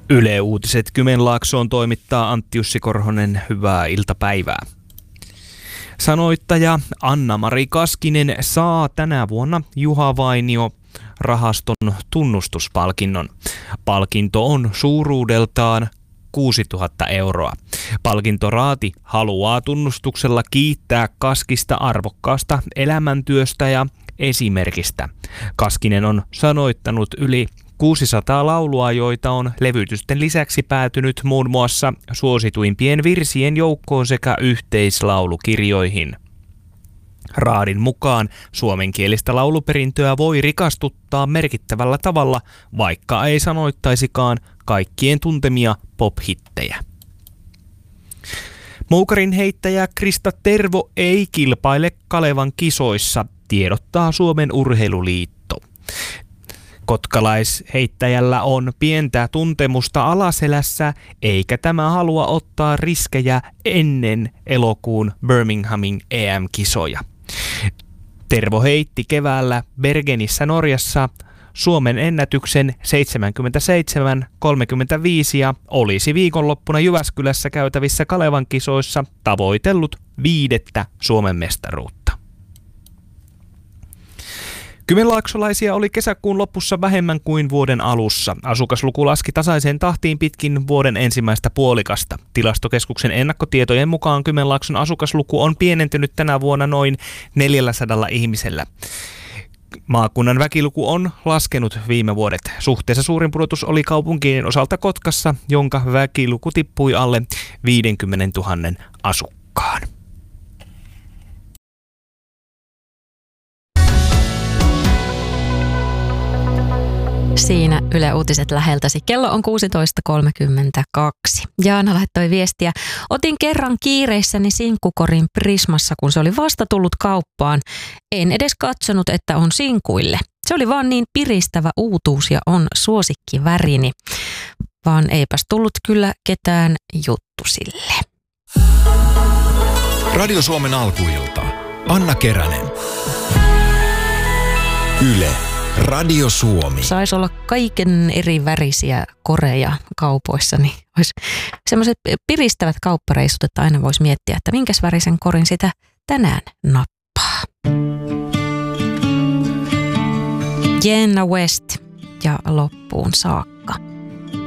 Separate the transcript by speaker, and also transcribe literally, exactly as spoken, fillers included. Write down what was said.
Speaker 1: Yle Uutiset Kymenlaaksoon toimittaa Antti Jussi Korhonen. Hyvää iltapäivää. Sanoittaja Anna-Mari Kaskinen saa tänä vuonna Juha Vainio rahaston tunnustuspalkinnon. Palkinto on suuruudeltaan kuusituhatta euroa. Palkintoraati haluaa tunnustuksella kiittää Kaskista arvokkaasta elämäntyöstä ja esimerkistä. Kaskinen on sanoittanut yli kuusisataa laulua, joita on levytysten lisäksi päätynyt muun muassa suosituimpien virsien joukkoon sekä yhteislaulukirjoihin. Raadin mukaan suomenkielistä lauluperintöä voi rikastuttaa merkittävällä tavalla, vaikka ei sanoittaisikaan kaikkien tuntemia pop-hittejä. Moukarin heittäjä Krista Tervo ei kilpaile Kalevan kisoissa, tiedottaa Suomen Urheiluliitto. Kotkalaisheittäjällä on pientä tuntemusta alaselässä, eikä tämä halua ottaa riskejä ennen elokuun Birminghamin E M-kisoja. Tervo heitti keväällä Bergenissä Norjassa Suomen ennätyksen seitsemänkymmentäseitsemän kolmekymmentäviisi ja olisi viikonloppuna Jyväskylässä käytävissä Kalevan kisoissa tavoitellut viidettä Suomen mestaruutta. Kymenlaaksolaisia oli kesäkuun lopussa vähemmän kuin vuoden alussa. Asukasluku laski tasaiseen tahtiin pitkin vuoden ensimmäistä puolikasta. Tilastokeskuksen ennakkotietojen mukaan Kymenlaakson asukasluku on pienentynyt tänä vuonna noin neljälläsadalla ihmisellä. Maakunnan väkiluku on laskenut viime vuodet. Suhteessa suurin pudotus oli kaupunkien osalta Kotkassa, jonka väkiluku tippui alle viisikymmentätuhatta asukkaan.
Speaker 2: Siinä Yle Uutiset läheltäsi. Kello on kuusitoista kolmekymmentäkaksi. Jaana laittoi viestiä. Otin kerran kiireissäni sinkkukorin Prismassa, kun se oli vasta tullut kauppaan. En edes katsonut, että on sinkuille. Se oli vaan niin piristävä uutuus ja on suosikkivärini. Vaan eipäs tullut kyllä ketään juttusille.
Speaker 3: Radio Suomen alkuilta. Anna Keränen. Yle. Radio Suomi.
Speaker 2: Saisi olla kaiken eri värisiä koreja kaupoissa, niin olisi semmoiset piristävät kauppareissut, että aina voisi miettiä, että minkäs värisen korin sitä tänään nappaa. Jenna West ja loppuun saakka.